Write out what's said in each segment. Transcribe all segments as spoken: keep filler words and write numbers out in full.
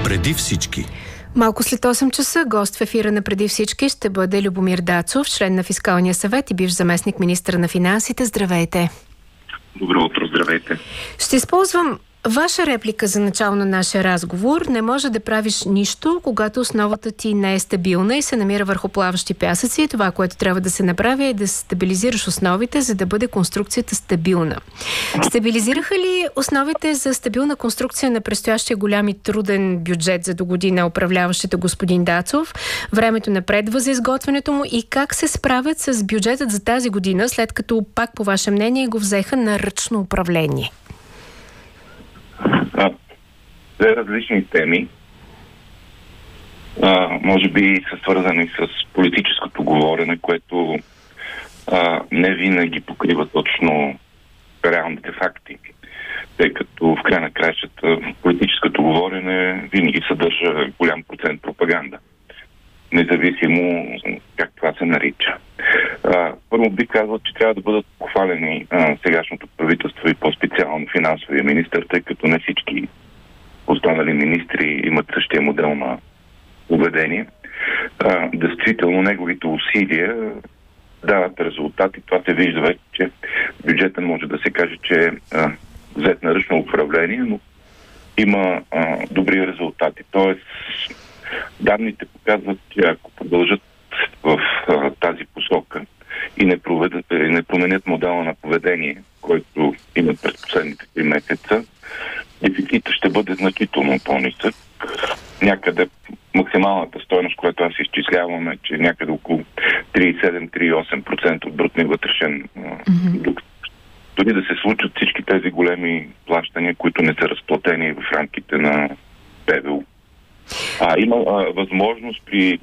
Преди всички. Малко след осем часа гост в ефира на Преди всички ще бъде Любомир Дацов, член на Фискалния съвет и бивш заместник министър на финансите. Здравейте! Добро утро, здравейте! Ще използвам ваша реплика за начало на нашия разговор. Не може да правиш нищо, когато основата ти не е стабилна и се намира върху плаващи пясъци. Това, което трябва да се направи, е да стабилизираш основите, за да бъде конструкцията стабилна. Стабилизираха ли основите за стабилна конструкция на предстоящия голям и труден бюджет за до година управляващите господин Дацов? Времето напредва за изготвянето му и как се справят с бюджетът за тази година, след като пак, по ваше мнение, го взеха на ръчно управление? Две различни теми. А, може би са свързани с политическото говорене, което а, не винаги покрива точно реалните факти. Тъй като в край на краищата политическото говорене винаги съдържа голям процент пропаганда. Независимо как това се нарича. А, първо би казал, че трябва да бъдат похвалени а, сегашното правителство и по-специално финансовия министър, тъй като не всички останали министри имат същия модел на поведение. А, действително, неговите усилия дават резултати. Това се вижда вече, че бюджетът може да се каже, че е а, взет на ръчно управление, но има а, добри резултати. Тоест, данните показват, че ако продължат в а, тази посока и не, проведат, и не променят модела на поведение, който имат през последните три месеца, дефицитът ще бъде значително по-нисък. Някъде максималната стойност, която аз изчислявам, е, че някъде около тридесет и седем до тридесет и осем процента от брутния вътрешен mm-hmm. продукт. Дори да се случат всички тези големи плащания, които не са разплатени в рамките на П В У. А, има а, възможност при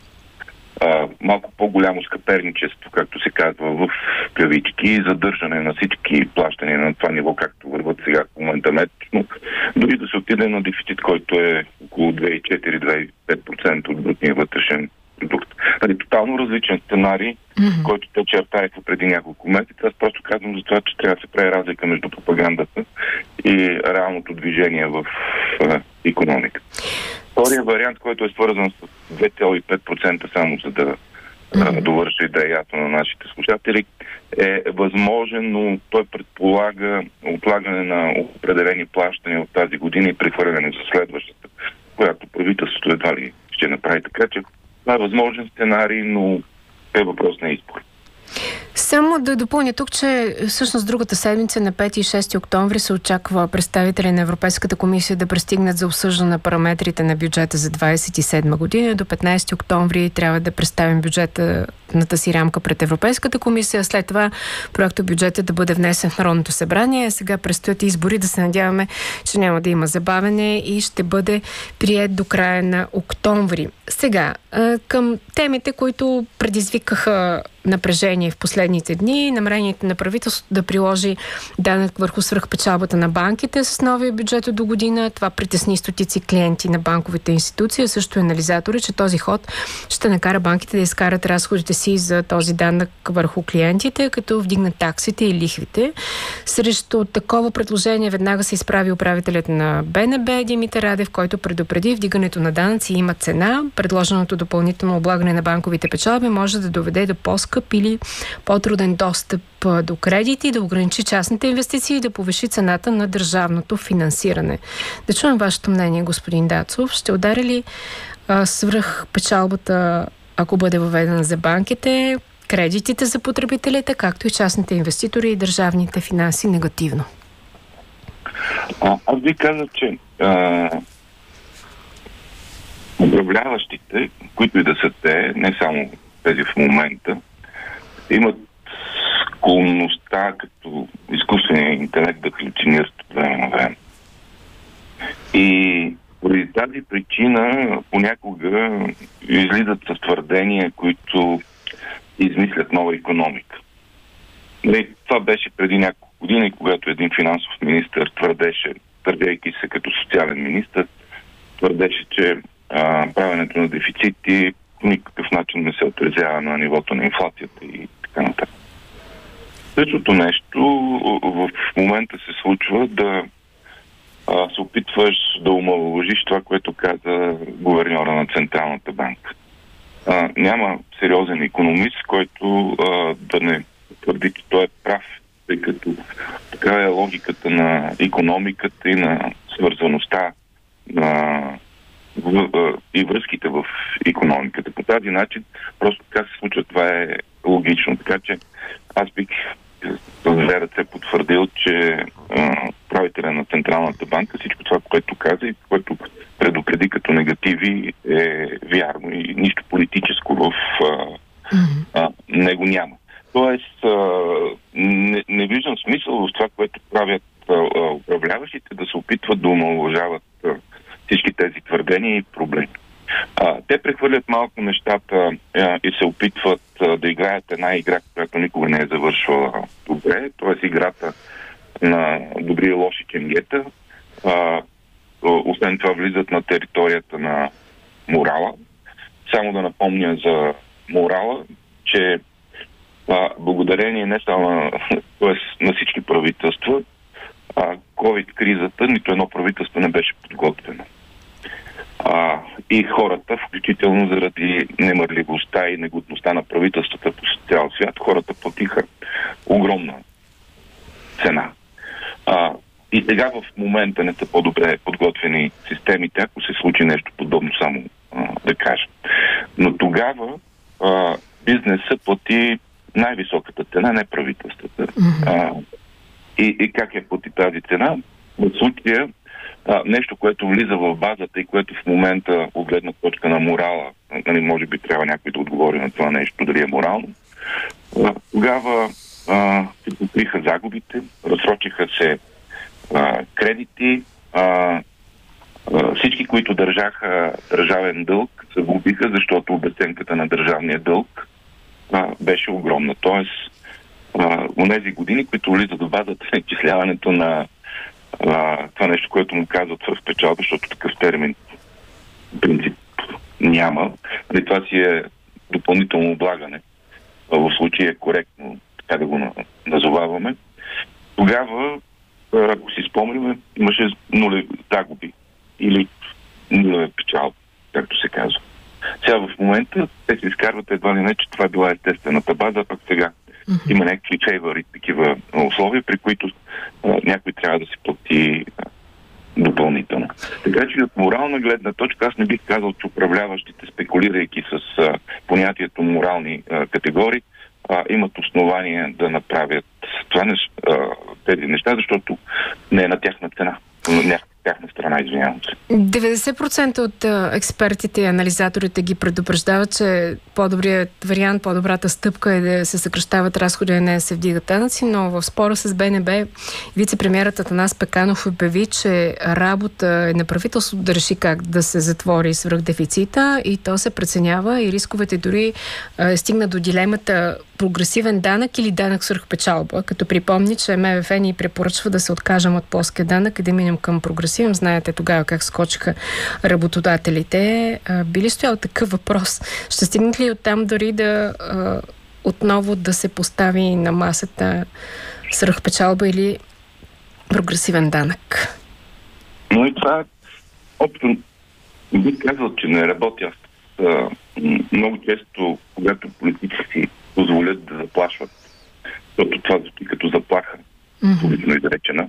а, малко по-голямо скъперничество, както се казва в кавички, и задържане на всички плащания на това ниво, както върват сега в момента месечно, дори да се отиде на дефицит, който е около две цяло и четири до две цяло и пет процента от брутния вътрешен продукт. Нали, тотално различен сценарий, mm-hmm. който те чертаеха преди няколко месеца. Аз просто казвам за това, че трябва да се прави разлика между пропагандата и реалното движение в а, икономика. Втория вариант, който е свързан с две цяло и пет процента, само за да mm-hmm. довърша и да е ясно на нашите слушатели, е възможен, но той предполага отлагане на определени плащания от тази година и прехвърляне за следващата, която правителството едва ли ще направи. Така че това е възможен сценарий, но е въпрос на избор. Само да допълня тук, че всъщност другата седмица на пети и шести октомври се очаква представители на Европейската комисия да пристигнат за обсъждане на параметрите на бюджета за двадесет и седма година. До петнадесети октомври трябва да представим бюджета на тази рамка пред Европейската комисия. След това проектът бюджета да бъде внесен в Народното събрание. Сега предстоят избори, да се надяваме, че няма да има забавене и ще бъде приет до края на октомври. Сега, към темите, които предизвикаха напрежение в последните дни, намерението на правителството да приложи данък върху свръхпечалбата на банките с новия бюджет до година. Това притесни стотици клиенти на банковите институции, също анализатори, че този ход ще накара банките да изкарат разходите си за този данък върху клиентите, като вдигнат таксите и лихвите. Срещу такова предложение веднага се изправи управителят на Б Н Б Димитър Радев, който предупреди, вдигането на данъци има цена. Предложеното допълнително облагане на банковите печалби може да доведе до по-скъп или по-труден достъп до кредити, да ограничи частните инвестиции и да повиши цената на държавното финансиране. Да чуем вашето мнение, господин Дацов. Ще удари ли а, свръх печалбата, ако бъде въведена за банките, кредитите за потребителите, както и частните инвеститори и държавните финанси негативно? А, аз ви казах, че а, управляващите, които и да са те, не само тези в момента, имат склонността като изкуствения интелект да халюцинират от време на време. И поради тази причина понякога излизат с твърдения, които измислят нова икономика. И това беше преди няколко години, когато един финансов министър твърдеше, твърдейки се като социален министър, твърдеше, че а, правенето на дефицити по никакъв начин не се отразява на нивото на инфлацията и така нататък. Същото нещо в момента се случва да а, се опитваш да омаловажиш това, което каза гуверньора на Централната банка. А, няма сериозен икономист, който а, да не твърди, че той е прав, тъй като така е логиката на икономиката и на свързаността на в, в, и връзките в икономиката. По този начин просто така се случва. Това е логично. Така че аз бих с две ръце потвърдил, че управителя на Централната банка всичко това, което каза и което предупреди като негативи, е вярно и нищо политическо в а, а, него няма. Тоест, а, не, не виждам смисъл в това, което правят а, управляващите, да се опитват да омаловажават всички тези твърдения и проблеми. А, те прехвърлят малко нещата а, и се опитват а, да играят една игра, която никога не е завършвала добре, т.е. играта на добри и лоши кенгета. А, освен това влизат на територията на морала. Само да напомня за морала, че а, благодарение не само на, т.е. на всички правителства, а, COVID-кризата, нито едно правителство не беше подготвено. А, и хората, включително заради немърливостта и негодността на правителствата по цял свят, хората платиха огромна цена. А, и сега в момента не са по-добре подготвени системите, ако се случи нещо подобно, само а, да кажа. Но тогава а, бизнесът плати най-високата цена, не правителствата. А, и, и как е плати тази цена? В случая а, нещо, което влиза в базата и което в момента от гледна точка на морала, нали, може би трябва някой да отговори на това нещо, дали е морално, а, тогава а, се покриха загубите, разсрочиха се а, кредити, а, а, всички, които държаха държавен дълг, се губиха, защото обезценката на държавния дълг а, беше огромна. Тоест, у нези години, които влизат в базата на изчисляването на а, това нещо, което му казват свръхпечалба, защото такъв термин в принцип няма. И това си е допълнително облагане. В случая е коректно така да го назоваваме. Тогава, ако си спомняме, имаше нулеви загуби или нулева печалба, както се казва. Сега в момента те се изкарват едва ли не, че това била естествената база, а пък сега Mm-hmm. има някакви фейвори, такива условия, при които а, някой трябва да си плати а, допълнително. Така че от морална гледна точка аз не бих казал, че управляващите, спекулирайки с а, понятието морални а, категории, а, имат основание да направят това нещ, а, тези неща, защото не е на тяхна цена, на някаква тяхна страна, извинявам се. деветдесет процента от а, експертите и анализаторите ги предупреждават, че по-добрият вариант, по-добрата стъпка е да се съкращават разходи, а не да се вдигат данъци, но в спора с БНБ вице-премиерът Атанас Пеканов обяви, че работа е на правителството да реши как да се затвори свръхдефицита и то се преценява и рисковете дори а, стигна до дилемата прогресивен данък или данък свръхпечалба, като припомни, че МВФ ни препоръчва да се откажем от плоския данък и да минем към прогресивен. Знаете тогава как скочиха работодателите. А, би ли стоял такъв въпрос? Ще стигнат ли оттам дори да а, отново да се постави на масата свръхпечалба или прогресивен данък? Но и това общо бих казал, че не работя. А, много често, когато политици позволят да заплашват, защото това звучи като заплаха, публично mm-hmm. изречена,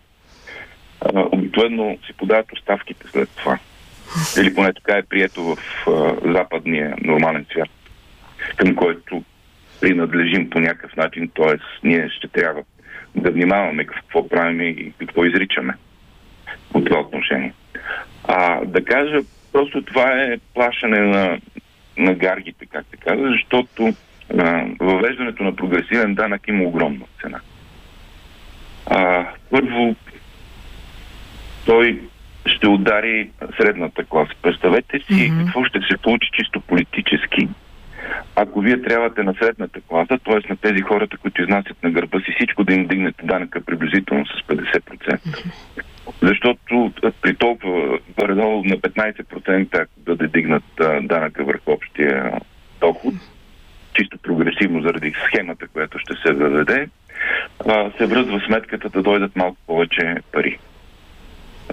а, обикновено си подават оставките след това. Или поне така е прието в а, западния нормален свят, към който принадлежим по някакъв начин, т.е. ние ще трябва да внимаваме какво правим и какво изричаме от това отношение. А да кажа, просто това е плашене на, на гаргите, как се казва, защото а, въвеждането на прогресивен данък има огромна цена. А, първо, той ще удари средната класа. Представете си mm-hmm. какво ще се получи чисто политически, ако вие трябвате на средната класа, т.е. на тези хората, които изнасят на гърба си всичко, да им дигнете данъка приблизително с петдесет процента. Mm-hmm. Защото при толкова горе-долу на петнайсет процента да да дигнат данъка върху общия доход, чисто прогресивно заради схемата, която ще се въведе, се връзва сметката да дойдат малко повече пари.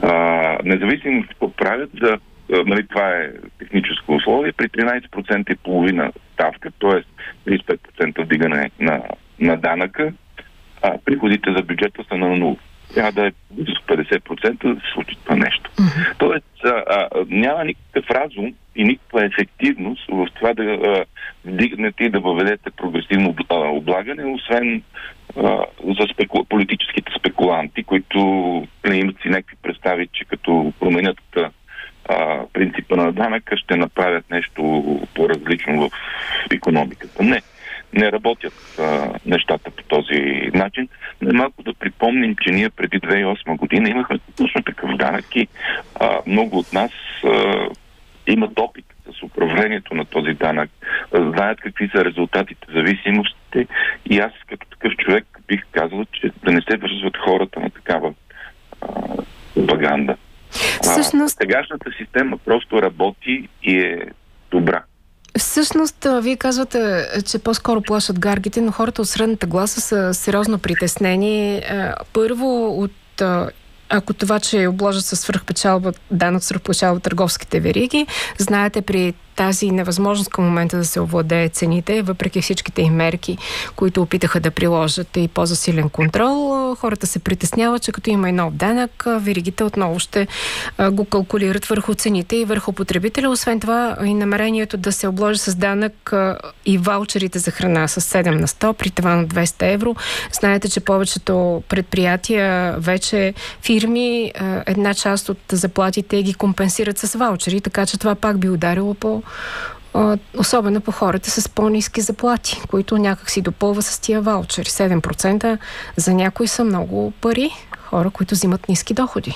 А, независимо какво правят, за, а, нали, това е техническо условие, при тринайсет процента и половина ставка, т.е. трийсет и пет процента вдигане на, на данъка, а приходите за бюджета са на нула. Трябва да е близо петдесет процента да се случи това нещо. Mm-hmm. Тоест, а, а, няма никакъв разум и никаква ефективност в това да а, вдигнете и да въведете прогресивно а, облагане, освен а, за спеку... политическите спекуланти, които не имат си някакви представи, че като променят а, принципа на данъка, ще направят нещо по-различно в икономиката. Не. Не работят а, нещата по този начин. Не малко да припомним, че ние преди две хиляди и осма година имахме точно такъв данък и а, много от нас а, имат опит с управлението на този данък, а, знаят какви са резултатите, зависимостите и аз като такъв човек бих казал, че да не се връзват хората на такава а, пропаганда. Всъщност... Сегашната система просто работи и е добра. Всъщност, вие казвате, че по-скоро плашат гаргите, но хората от средната гласа са сериозно притеснени. Първо от ако това, че обложат със свръхпечалба, данък свръхпечалба търговските вериги, знаете, при тази невъзможност към момента да се овладее цените, въпреки всичките им мерки, които опитаха да приложат и по-засилен контрол, хората се притесняват, че като има и нов данък, веригите отново ще го калкулират върху цените и върху потребителя. Освен това и намерението да се обложи с данък и ваучерите за храна с седем на сто при таван от двеста евро. Знаете, че повечето предприятия, вече фирми, една част от заплатите ги компенсират с ваучери, така че това пак би ударило по особено по хората с по-ниски заплати, които някак си допълва с тия ваучери. седем процента за някои са много пари. Хора, които взимат ниски доходи.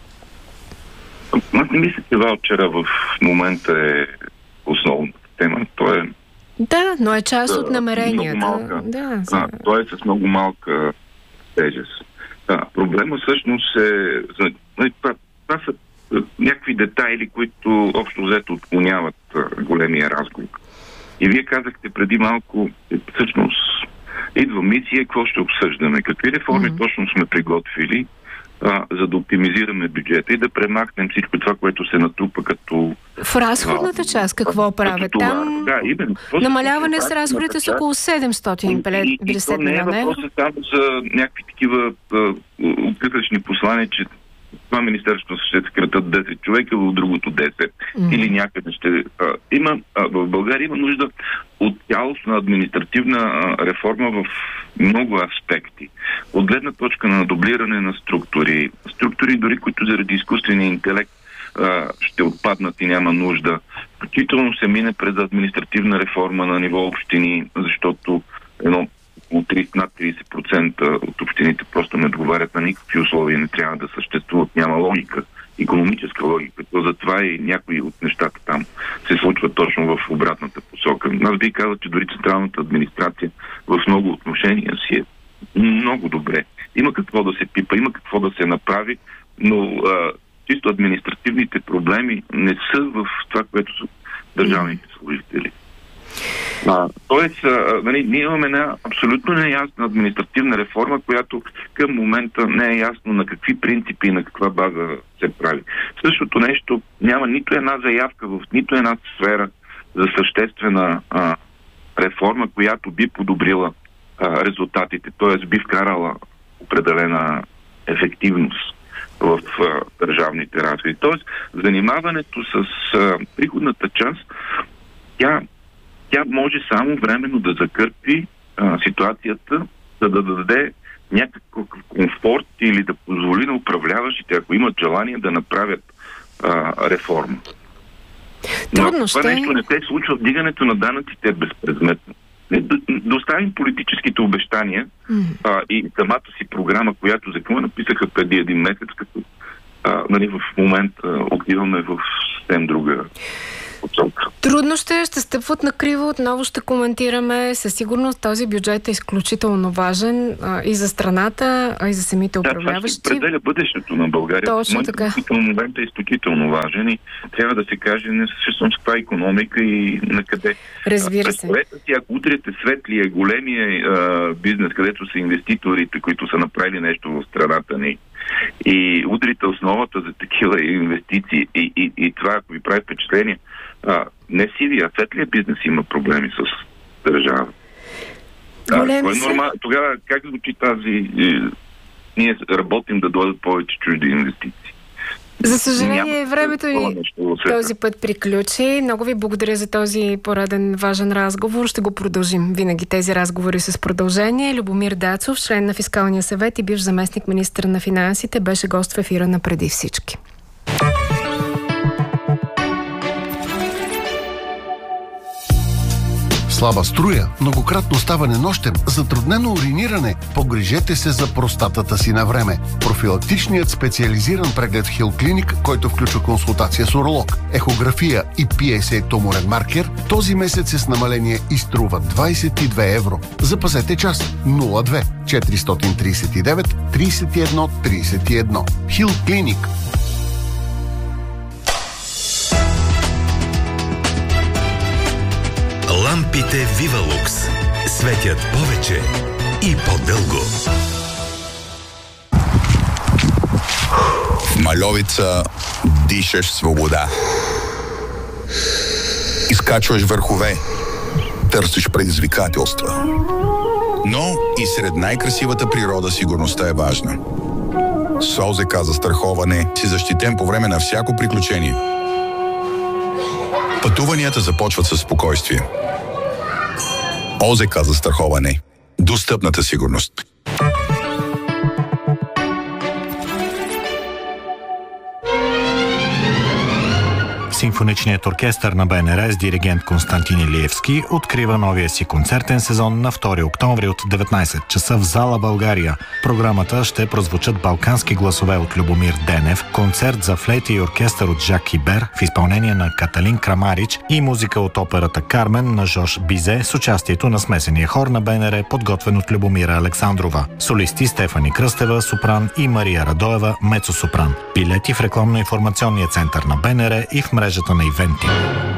Аз не мисля, че ваучера в момента е основната тема. Той е... Да, но е част от намеренията. Малка, да, за... а, той е с много малка тежест. Да, проблема всъщност е... Това, това са някакви детайли, които общо взето отклоняват големия разговор. И вие казахте преди малко, всъщност идва мисия, какво ще обсъждаме, какви реформи mm-hmm. точно сме приготвили, а, за да оптимизираме бюджета и да премахнем всичко това, което се натрупа като... В разходната а, част какво правят? Там да, именно. Намаляване с разходите с около седемстотин и петдесет милиона евро. И то не е въпросът само за някакви такива откъслечни послания, че това министерство ще съкратят десет човека, в другото десет. Mm-hmm. Или някъде ще... А, има, а, в България има нужда от цялостна административна а, реформа в много аспекти. От гледна точка на дублиране на структури, структури дори, които заради изкуствения интелект а, ще отпаднат и няма нужда. Включително се мине през административна реформа на ниво общини, защото едно от трийсет, над трийсет процента от общините просто не отговарят на никакви условия, не трябва да съществуват, няма логика, икономическа логика. То затова и някои от нещата там се случват точно в обратната посока. Аз би казал, че дори централната администрация в много отношения си е много добре. Има какво да се пипа, има какво да се направи, но а, чисто административните проблеми не са в това, което са държавните служители. А, тоест, а, нали, ние имаме една абсолютно неясна административна реформа, която към момента не е ясно на какви принципи и на каква база се прави. Същото нещо, няма нито една заявка в нито една сфера за съществена а, реформа, която би подобрила а, резултатите, т.е. би вкарала определена ефективност в а, държавните разходи. Тоест, занимаването с а, приходната част, тя Тя може само временно да закърпи а, ситуацията, за да даде някакъв комфорт или да позволи на управляващите, ако имат желание, да направят а, реформа. Трудно Но ще... това нещо не се случва, вдигането на данъците е безпредметно. Да, да оставим политическите обещания mm. а, и самата си програма, която закона написаха преди един месец, като а, нали, в момента отиваме в съвсем друга посока. Трудно ще, ще стъпват на криво, отново ще коментираме. Със сигурност този бюджет е изключително важен а, и за страната, а и за самите управляващи. Да, това ще определя бъдещето на България. Точно така. Моментът е изключително важен и трябва да се каже не всъщност каква икономика и на къде. Разбира се. Представете си, ако удрите светлия, големия а, бизнес, където са инвеститорите, които са направили нещо в страната ни, и удрите основата за такива инвестиции и, и, и това, ако ви прави впечатление, а, не сивия, а светлия бизнес има проблеми с държава. Големи а, са. Норма... Тогава как звучи тази... Е, ние работим да дойдат повече чужди инвестиции. За съжаление, времето ни този път приключи. Много ви благодаря за този пореден важен разговор. Ще го продължим винаги тези разговори с продължение. Любомир Дацов, член на Фискалния съвет и бивш заместник министър на финансите, беше гост в ефира на Преди всички. Слаба струя, многократно ставане нощем, затруднено уриниране. Погрижете се за простатата си на време. Профилактичният специализиран преглед в Хил Клиник, който включва консултация с уролог, ехография и пи ес ей туморен маркер, този месец е с намаление и струва двадесет и две евро. Запазете час нула две четиристотин тридесет и девет тридесет и едно тридесет и едно. Хил Клиник. Лампите Вивалукс светят повече и по-дълго. В Мальовица дишаш свобода. Изкачваш върхове, търсиш предизвикателства. Но и сред най-красивата природа сигурността е важна. С ОЗК застраховане си защитен по време на всяко приключение. Пътуванията започват със спокойствие. ОЗК застраховане. Достъпната сигурност. Симфоничният оркестър на Б Н Р с диригент Константин Илиевски открива новия си концертен сезон на втори октомври от деветнадесет часа в зала България. Програмата ще прозвучат балкански гласове от Любомир Денев, концерт за флейта и оркестър от Жак Кибер в изпълнение на Каталин Крамарич и музика от операта Кармен на Жош Бизе с участието на смесения хор на Б Н Р, подготвен от Любомира Александрова. Солисти Стефани Кръстева, сопран, и Мария Радоева, мецо-сопран. Билети в рекламно-информационния център на Б Н Р и в мрежата на Ивенти.